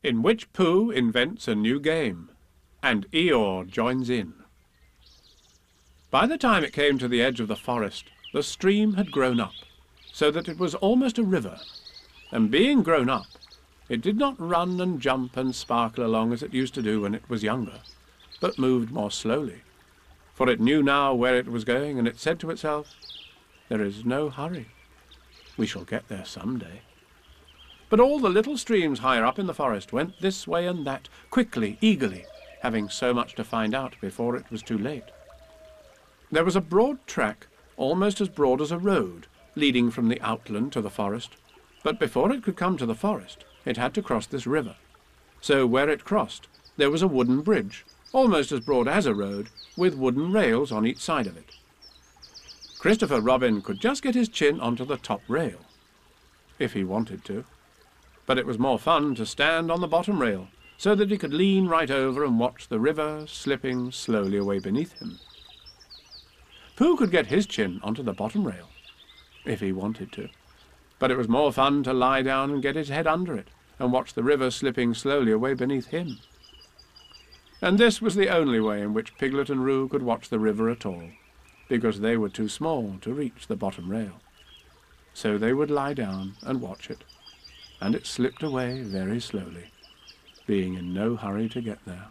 in which Pooh invents a new game, and Eeyore joins in. By the time it came to the edge of the forest, the stream had grown up, so that it was almost a river, and being grown up, it did not run and jump and sparkle along as it used to do when it was younger, but moved more slowly, for it knew now where it was going, and it said to itself, "There is no hurry. We shall get there some day." But all the little streams higher up in the forest went this way and that, quickly, eagerly, having so much to find out before it was too late. There was a broad track, almost as broad as a road, leading from the outland to the forest, but before it could come to the forest, it had to cross this river. So where it crossed, there was a wooden bridge, almost as broad as a road, with wooden rails on each side of it. Christopher Robin could just get his chin onto the top rail, if he wanted to, but it was more fun to stand on the bottom rail, so that he could lean right over and watch the river slipping slowly away beneath him. Pooh could get his chin onto the bottom rail, if he wanted to, but it was more fun to lie down and get his head under it, and watch the river slipping slowly away beneath him. And this was the only way in which Piglet and Roo could watch the river at all, because they were too small to reach the bottom rail. So they would lie down and watch it, and it slipped away very slowly, being in no hurry to get there.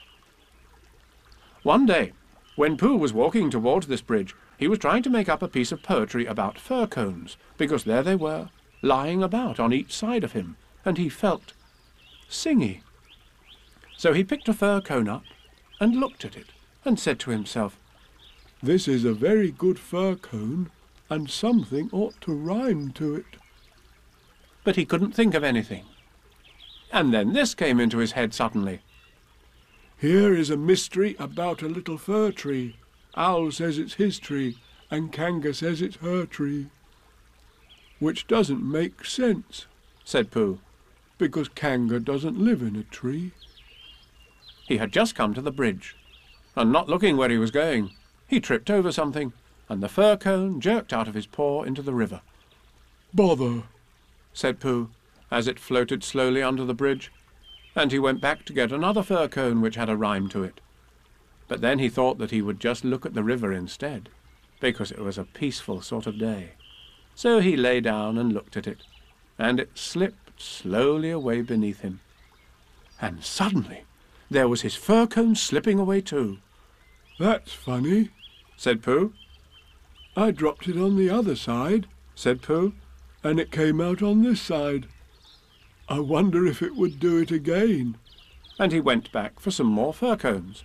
One day, when Pooh was walking towards this bridge, he was trying to make up a piece of poetry about fir cones, because there they were, lying about on each side of him, and he felt singy. So he picked a fir cone up and looked at it, and said to himself, "This is a very good fir cone, and something ought to rhyme to it." But he couldn't think of anything. And then this came into his head suddenly. "Here is a mystery about a little fir tree. Owl says it's his tree, and Kanga says it's her tree." "Which doesn't make sense," said Pooh, "because Kanga doesn't live in a tree." He had just come to the bridge, and not looking where he was going, he tripped over something, and the fir cone jerked out of his paw into the river. "Bother," said Pooh, as it floated slowly under the bridge, and he went back to get another fir cone which had a rhyme to it. But then he thought that he would just look at the river instead, because it was a peaceful sort of day. So he lay down and looked at it, and it slipped slowly away beneath him. And suddenly there was his fir cone slipping away too. "That's funny," said Pooh. "I dropped it on the other side," said Pooh, "and it came out on this side. I wonder if it would do it again." And he went back for some more fir cones.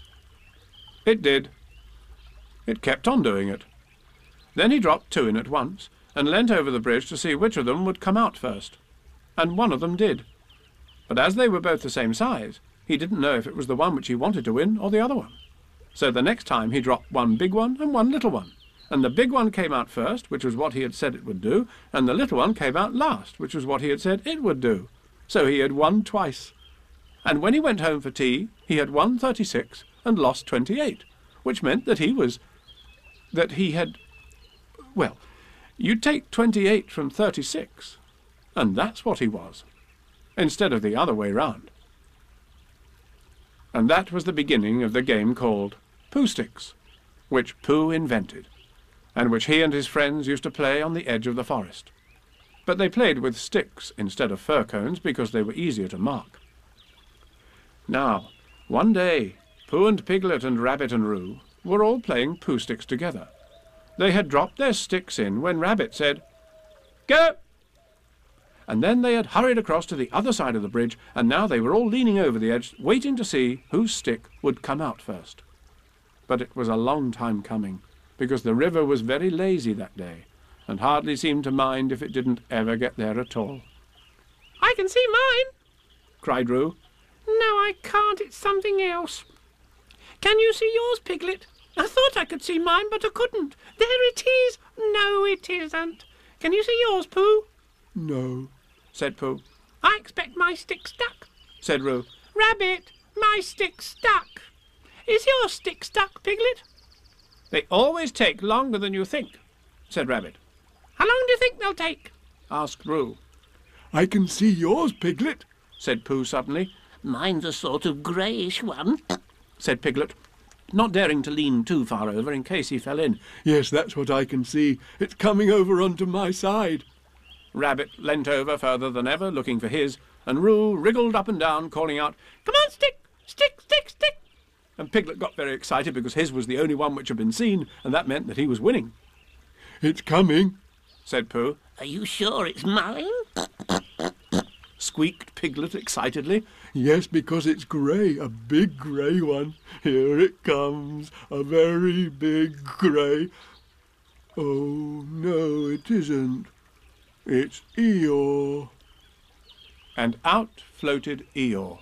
It did. It kept on doing it. Then he dropped two in at once, and leant over the bridge to see which of them would come out first. And one of them did. But as they were both the same size, he didn't know if it was the one which he wanted to win or the other one. So the next time he dropped one big one and one little one, and the big one came out first, which was what he had said it would do, and the little one came out last, which was what he had said it would do. So he had won twice. And when he went home for tea, he had won 36 and lost 28, which meant that he had, well, you take 28 from 36, and that's what he was, instead of the other way round. And that was the beginning of the game called Pooh Sticks, which Pooh invented, and which he and his friends used to play on the edge of the forest. But they played with sticks instead of fir cones because they were easier to mark. Now, one day, Pooh and Piglet and Rabbit and Roo were all playing Pooh Sticks together. They had dropped their sticks in when Rabbit said, "Go!" And then they had hurried across to the other side of the bridge, and now they were all leaning over the edge, waiting to see whose stick would come out first. But it was a long time coming, because the river was very lazy that day, and hardly seemed to mind if it didn't ever get there at all. "I can see mine," cried Roo. "No, I can't. It's something else." "Can you see yours, Piglet?" "I thought I could see mine, but I couldn't." "There it is." "No, it isn't." "Can you see yours, Pooh?" "No," said Pooh. "I expect my stick stuck," said Roo. "Rabbit, my stick's stuck." "Is your stick stuck, Piglet?" "They always take longer than you think," said Rabbit. "How long do you think they'll take?" asked Roo. "I can see yours, Piglet," said Pooh suddenly. Mine's a sort of greyish one, said Piglet, not daring to lean too far over in case he fell in. Yes, that's what I can see. It's coming over onto my side. Rabbit leant over further than ever, looking for his, and Roo wriggled up and down, calling out, "Come on, Stick! Stick, Stick, Stick!" And Piglet got very excited because his was the only one which had been seen, and that meant that he was winning. It's coming, said Pooh. Are you sure it's mine? Squeaked Piglet excitedly. Yes, because it's grey, a big grey one. Here it comes, a very big grey. Oh, no, it isn't. It's Eeyore. And out floated Eeyore.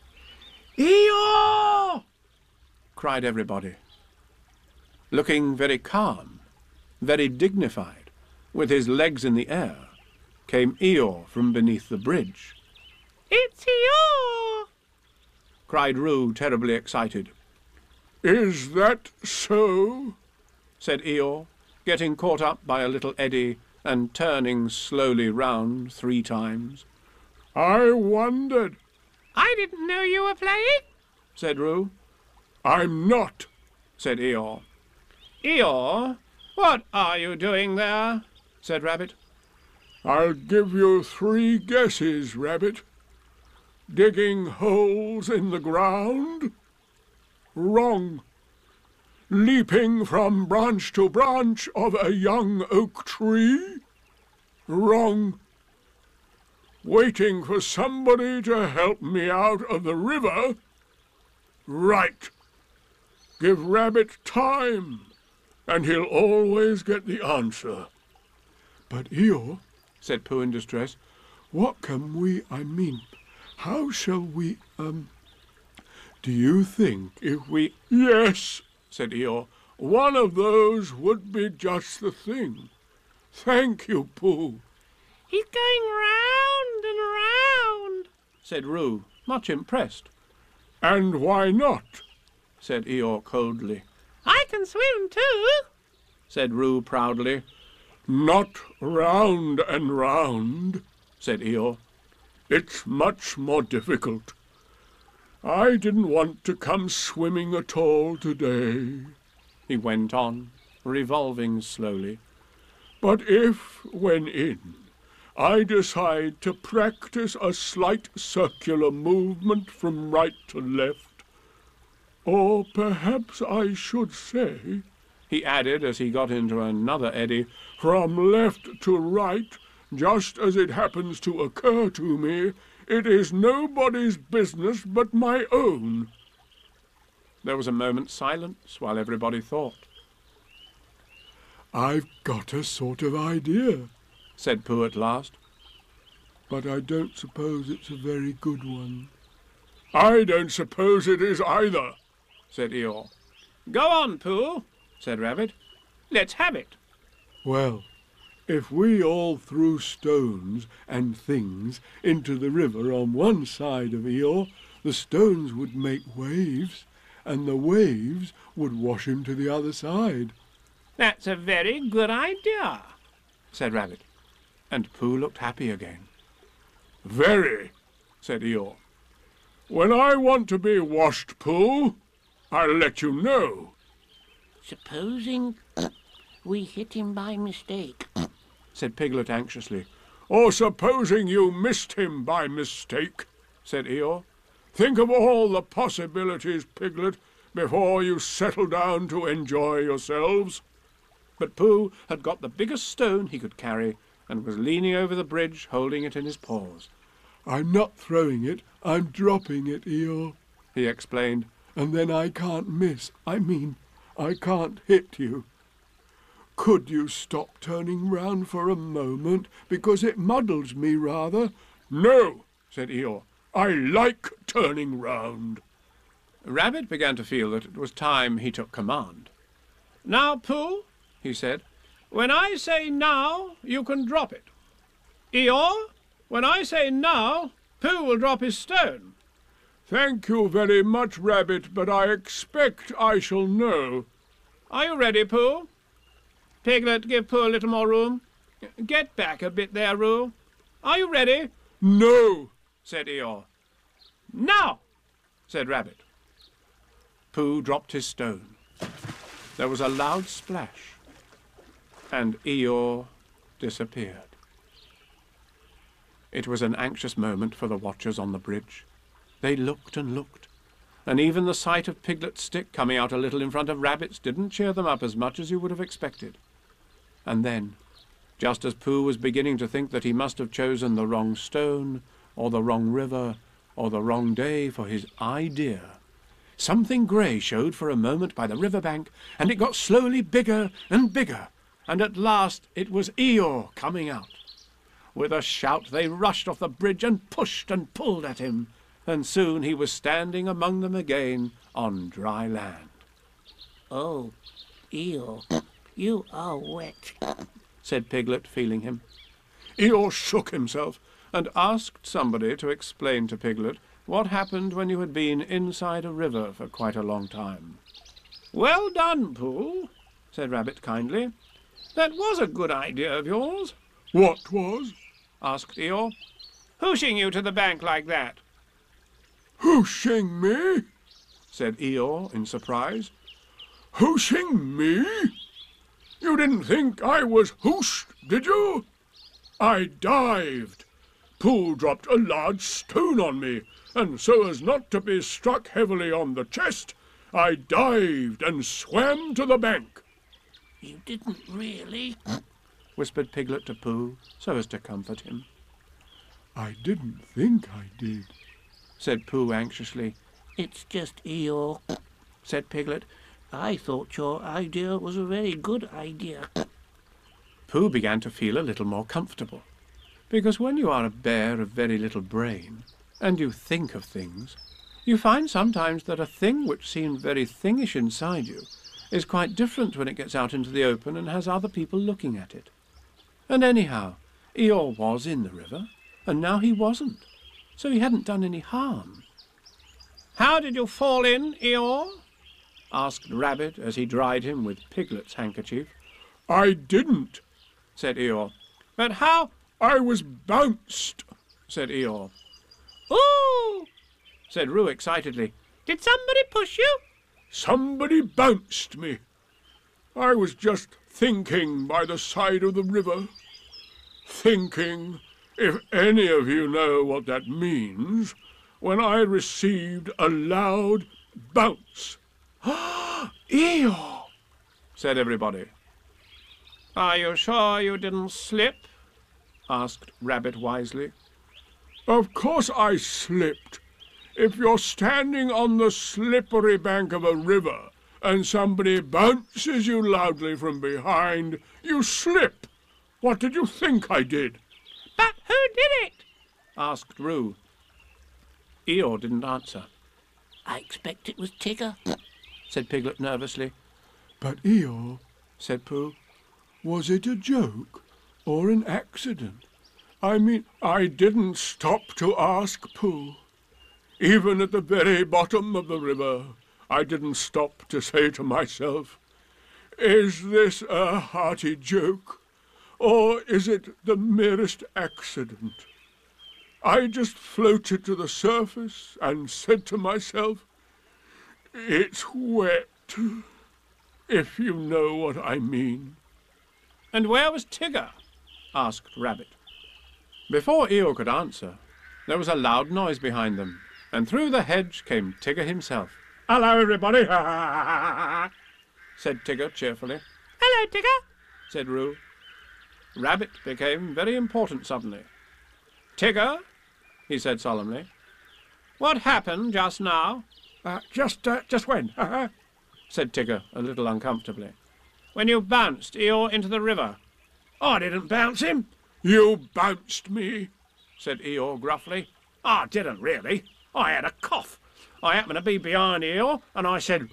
"Eeyore!" cried everybody. Looking very calm, very dignified, with his legs in the air, came Eeyore from beneath the bridge. It's Eeyore! cried Roo, terribly excited. Is that so? said Eeyore, getting caught up by a little eddy and turning slowly round 3 times. I wondered. I didn't know you were playing, said Roo. I'm not, said Eeyore. Eeyore, what are you doing there? said Rabbit. I'll give you 3 guesses, Rabbit. Digging holes in the ground? Wrong. Leaping from branch to branch of a young oak tree? Wrong. Waiting for somebody to help me out of the river? Right. Give Rabbit time, and he'll always get the answer. But Eeyore, said Pooh in distress, what can we, how shall we, do you think if we... Yes, said Eeyore, one of those would be just the thing. Thank you, Pooh. He's going round and round, said Roo, much impressed. And why not? said Eeyore coldly. I can swim too, said Roo proudly. Not round and round, said Eeyore. It's much more difficult. I didn't want to come swimming at all today, he went on, revolving slowly. But if, when in, I decide to practice a slight circular movement from right to left, or perhaps I should say, he added as he got into another eddy, from left to right, just as it happens to occur to me, it is nobody's business but my own. There was a moment's silence while everybody thought. I've got a sort of idea, said Pooh at last. But I don't suppose it's a very good one. I don't suppose it is either, said Eeyore. Go on, Pooh, said Rabbit. Let's have it. Well, if we all threw stones and things into the river on one side of Eeyore, the stones would make waves, and the waves would wash him to the other side. That's a very good idea, said Rabbit, and Pooh looked happy again. Very, said Eeyore. When I want to be washed, Pooh, I'll let you know. Supposing we hit him by mistake, said Piglet anxiously. Or supposing you missed him by mistake, said Eeyore. Think of all the possibilities, Piglet, before you settle down to enjoy yourselves. But Pooh had got the biggest stone he could carry and was leaning over the bridge, holding it in his paws. I'm not throwing it, I'm dropping it, Eeyore, he explained. And then I can't miss. I can't hit you. Could you stop turning round for a moment, because it muddles me rather? No, said Eeyore. I like turning round. Rabbit began to feel that it was time he took command. Now, Pooh, he said, when I say now, you can drop it. Eeyore, when I say now, Pooh will drop his stone. Thank you very much, Rabbit, but I expect I shall know. Are you ready, Pooh? Piglet, give Pooh a little more room. Get back a bit there, Roo. Are you ready? No, said Eeyore. Now, said Rabbit. Pooh dropped his stone. There was a loud splash, and Eeyore disappeared. It was an anxious moment for the watchers on the bridge. They looked and looked, and even the sight of Piglet's stick coming out a little in front of Rabbit's didn't cheer them up as much as you would have expected. And then, just as Pooh was beginning to think that he must have chosen the wrong stone, or the wrong river, or the wrong day for his idea, something grey showed for a moment by the river bank, and it got slowly bigger and bigger, and at last it was Eeyore coming out. With a shout they rushed off the bridge and pushed and pulled at him, and soon he was standing among them again on dry land. "Oh, Eeyore, you are wet," said Piglet, feeling him. Eeyore shook himself and asked somebody to explain to Piglet what happened when you had been inside a river for quite a long time. "Well done, Pooh," said Rabbit kindly. "That was a good idea of yours." What was? asked Eeyore. "Hooshing you to the bank like that." Hooshing me? said Eeyore in surprise. Hooshing me? You didn't think I was hooshed, did you? I dived. Pooh dropped a large stone on me, and so as not to be struck heavily on the chest, I dived and swam to the bank. "You didn't really?" whispered Piglet to Pooh, so as to comfort him. I didn't think I did. said Pooh anxiously. "It's just Eeyore," said Piglet. "I thought your idea was a very good idea." Pooh began to feel a little more comfortable, because when you are a bear of very little brain, and you think of things, you find sometimes that a thing which seemed very thingish inside you is quite different when it gets out into the open and has other people looking at it. And anyhow, Eeyore was in the river, and now he wasn't, so he hadn't done any harm. "How did you fall in, Eeyore?" asked Rabbit as he dried him with Piglet's handkerchief. I didn't. said Eeyore. "But how—" I was bounced. said Eeyore. "Ooh!" said Roo excitedly. "Did somebody push you?" Somebody bounced me. I was just thinking by the side of the river. Thinking, if any of you know what that means, when I received a loud bounce. Eeyore! said everybody. "Are you sure you didn't slip?" asked Rabbit wisely. Of course I slipped. If you're standing on the slippery bank of a river and somebody bounces you loudly from behind, you slip. What did you think I did? "But who did it?" asked Roo. Eeyore didn't answer. "I expect it was Tigger," said Piglet nervously. But Eeyore, said Pooh. was it a joke or an accident? I mean, I didn't stop to ask Pooh. Even at the very bottom of the river, I didn't stop to say to myself, is this a hearty joke, or is it the merest accident? I just floated to the surface and said to myself, it's wet, if you know what I mean. "And where was Tigger?" asked Rabbit. Before Eeyore could answer, there was a loud noise behind them, and through the hedge came Tigger himself. Hello, everybody. said Tigger cheerfully. "Hello, Tigger." said Roo. Rabbit became very important suddenly. "Tigger," he said solemnly, "what happened just now?" Just when? said Tigger a little uncomfortably. "When you bounced Eeyore into the river." I didn't bounce him. You bounced me. said Eeyore gruffly. "I didn't really. I had a cough. I happened to be behind Eeyore, and I said,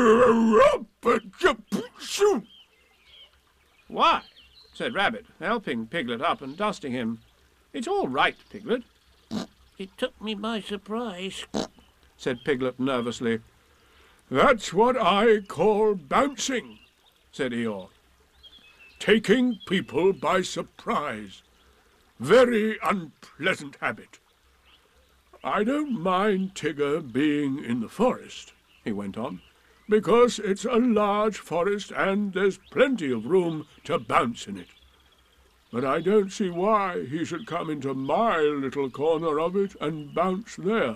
'Why?' said Rabbit, helping Piglet up and dusting him. 'It's all right, Piglet,' "It took me by surprise," said Piglet nervously. That's what I call bouncing, said Eeyore. Taking people by surprise. Very unpleasant habit. I don't mind Tigger being in the forest," he went on, "because it's a large forest and there's plenty of room to bounce in it. But I don't see why he should come into my little corner of it and bounce there.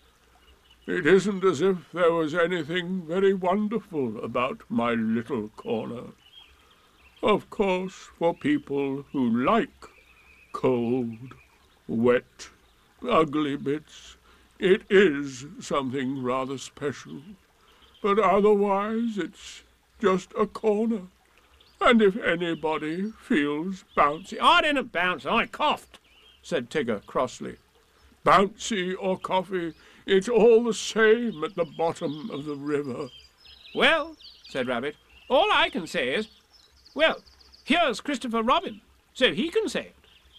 It isn't as if there was anything very wonderful about my little corner. Of course, for people who like cold, wet, ugly bits, it is something rather special. But otherwise it's just a corner. And if anybody feels bouncy—" "I didn't bounce, I coughed," said Tigger crossly. "Bouncy or coffee, it's all the same at the bottom of the river." "Well," said Rabbit, "all I can say is, well, here's Christopher Robin, so he can say it."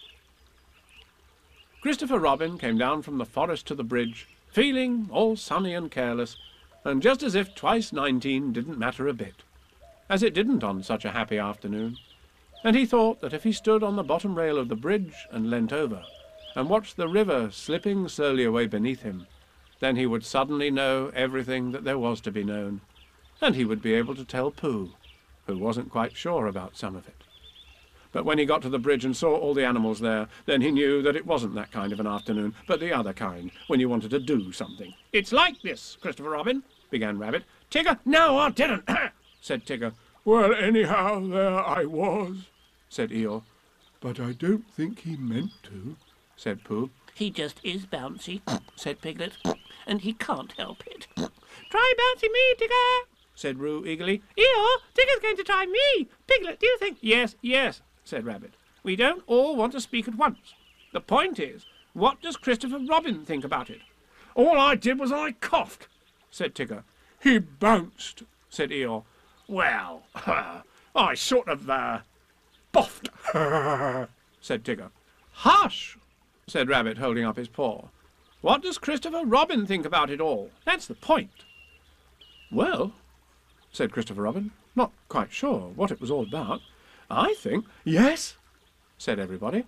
Christopher Robin came down from the forest to the bridge, feeling all sunny and careless, and just as if twice 19 didn't matter a bit, as it didn't on such a happy afternoon, and he thought that if he stood on the bottom rail of the bridge and leant over, and watched the river slipping slowly away beneath him, then he would suddenly know everything that there was to be known, and he would be able to tell Pooh, who wasn't quite sure about some of it. But when he got to the bridge and saw all the animals there, then he knew that it wasn't that kind of an afternoon, but the other kind, when you wanted to do something. "It's like this, Christopher Robin," began Rabbit. "Tigger—" "No, I didn't," said Tigger. "Well, anyhow, there I was," said Eeyore. "But I don't think he meant to," said Pooh. "He just is bouncy," said Piglet, "and he can't help it." "Try bouncy me, Tigger," said Roo eagerly. "Eeyore, Tigger's going to try me. Piglet, do you think—" "Yes, yes," said Rabbit. "We don't all want to speak at once. The point is, what does Christopher Robin think about it?" "All I did was I coughed," said Tigger. "He bounced," said Eeyore. "Well, I sort of, boffed," said Tigger. "Hush!" said Rabbit, holding up his paw. "What does Christopher Robin think about it all? That's the point." "Well," said Christopher Robin, not quite sure what it was all about, "I think—" "Yes," said everybody.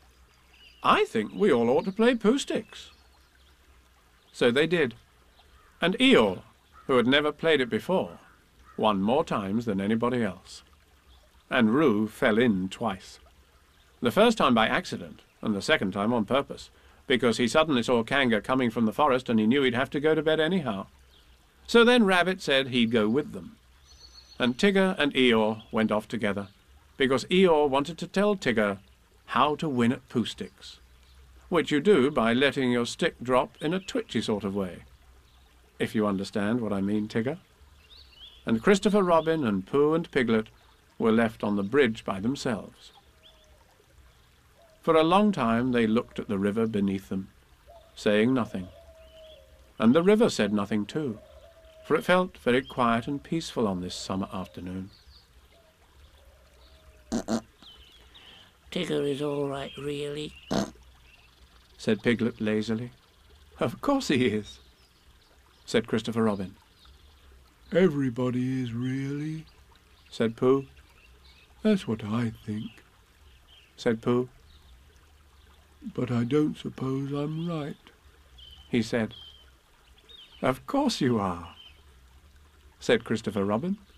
"I think we all ought to play Pooh Sticks." So they did, and Eeyore, who had never played it before, won more times than anybody else. And Roo fell in twice. The first time by accident, and the second time on purpose, because he suddenly saw Kanga coming from the forest and he knew he'd have to go to bed anyhow. So then Rabbit said he'd go with them. And Tigger and Eeyore went off together, because Eeyore wanted to tell Tigger how to win at Pooh Sticks, which you do by letting your stick drop in a twitchy sort of way, if you understand what I mean, Tigger. And Christopher Robin and Pooh and Piglet were left on the bridge by themselves. For a long time they looked at the river beneath them, saying nothing. And the river said nothing too, for it felt very quiet and peaceful on this summer afternoon. "Tigger is all right, really," said Piglet lazily. "Of course he is," said Christopher Robin. "Everybody is really," said Pooh. "That's what I think. Said Pooh. But I don't suppose I'm right," he said. "Of course you are," said Christopher Robin.